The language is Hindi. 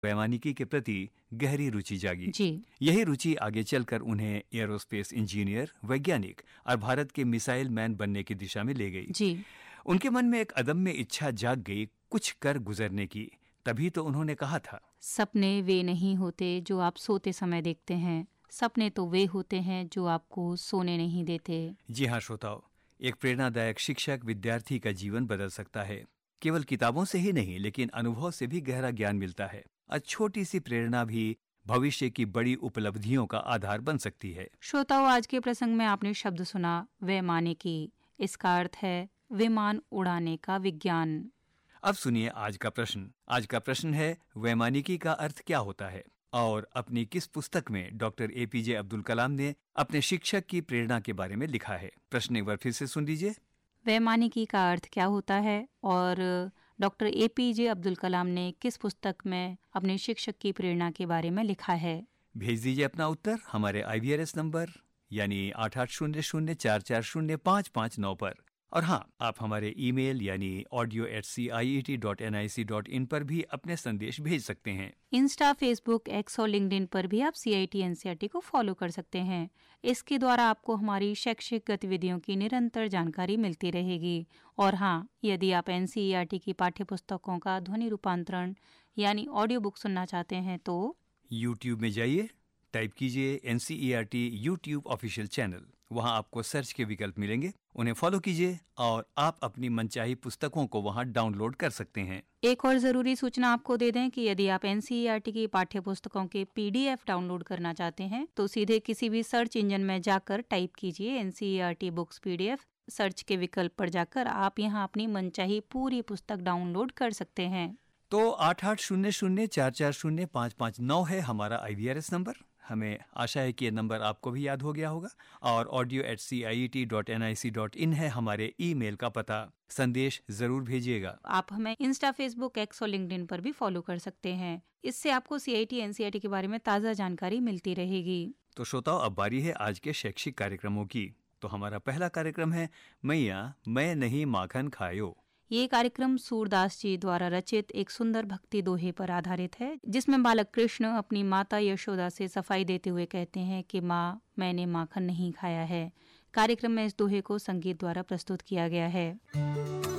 वैमानिकी के प्रति गहरी रुचि जागी। जी। यही रुचि आगे चलकर उन्हें एरोस्पेस इंजीनियर, वैज्ञानिक और भारत के मिसाइल मैन बनने की दिशा में ले गई। जी। उनके मन में एक अदम्य इच्छा जाग गई कुछ कर गुजरने की। तभी तो उन्होंने कहा था, सपने वे नहीं होते जो आप सोते समय देखते हैं, सपने तो वे होते हैं जो आपको सोने नहीं देते। जी हाँ श्रोताओ, एक प्रेरणादायक शिक्षक विद्यार्थी का जीवन बदल सकता है। केवल किताबों से ही नहीं, लेकिन अनुभव से भी गहरा ज्ञान मिलता है। और छोटी सी प्रेरणा भी भविष्य की बड़ी उपलब्धियों का आधार बन सकती है। श्रोताओं, आज के प्रसंग में आपने शब्द सुना वैमानिकी। इसका अर्थ है विमान उड़ाने का विज्ञान। अब सुनिए आज का प्रश्न। आज का प्रश्न है, वैमानिकी का अर्थ क्या होता है और अपनी किस पुस्तक में डॉक्टर एपीजे अब्दुल कलाम ने अपने शिक्षक की प्रेरणा के बारे में लिखा है। प्रश्न एक बार फिर से सुन लीजिए। वैमानिकी का अर्थ क्या होता है और डॉक्टर एपीजे अब्दुल कलाम ने किस पुस्तक में अपने शिक्षक की प्रेरणा के बारे में लिखा है। भेज दीजिए अपना उत्तर हमारे IVRS नंबर यानी 8800440559 पर। और हाँ, आप हमारे ईमेल यानी audio@ciet.nic.in पर भी अपने संदेश भेज सकते हैं। इंस्टा, फेसबुक, एक्स और लिंक्डइन पर भी आप CIT NCERT को फॉलो कर सकते हैं। इसके द्वारा आपको हमारी शैक्षिक गतिविधियों की निरंतर जानकारी मिलती रहेगी। और हाँ, यदि आप NCERT की पाठ्य पुस्तकों का ध्वनि रूपांतरण यानी ऑडियो बुक सुनना चाहते हैं तो YouTube में जाइए, टाइप कीजिए NCERT YouTube ऑफिशियल चैनल। वहाँ आपको सर्च के विकल्प मिलेंगे, उन्हें फॉलो कीजिए और आप अपनी मनचाही पुस्तकों को वहाँ डाउनलोड कर सकते हैं। एक और जरूरी सूचना आपको दे दें कि यदि आप NCERT की पाठ्य पुस्तकों के PDF डाउनलोड करना चाहते हैं तो सीधे किसी भी सर्च इंजन में जाकर टाइप कीजिए NCERT बुक्स PDF। सर्च के विकल्प पर जाकर आप यहाँ अपनी मनचाही पूरी पुस्तक डाउनलोड कर सकते हैं। तो 8800440559 है हमारा IVRS नंबर। हमें आशा है कि ये नंबर आपको भी याद हो गया होगा। और audio@ciet.nic.in है हमारे ईमेल का पता। संदेश जरूर भेजिएगा। आप हमें इंस्टा, फेसबुक, एक्स और लिंक्डइन पर भी फॉलो कर सकते हैं। इससे आपको CIT NCERT के बारे में ताज़ा जानकारी मिलती रहेगी। तो श्रोताओ, अब बारी है आज के शैक्षिक कार्यक्रमों की। तो हमारा पहला कार्यक्रम है मैया मैं नहीं माखन खायो। ये कार्यक्रम सूरदास जी द्वारा रचित एक सुंदर भक्ति दोहे पर आधारित है, जिसमें बालक कृष्ण अपनी माता यशोदा से सफाई देते हुए कहते हैं कि माँ, मैंने माखन नहीं खाया है। कार्यक्रम में इस दोहे को संगीत द्वारा प्रस्तुत किया गया है।